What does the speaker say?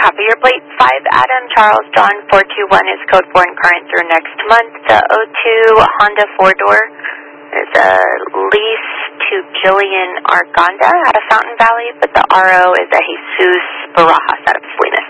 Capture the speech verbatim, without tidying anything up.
Copy your plate. five Adam Charles John four two one is code four and current through next month. The O two Honda four-door is a lease to Jillian Arganda out of Fountain Valley, but the R O is a Jesus Barajas out of Salinas.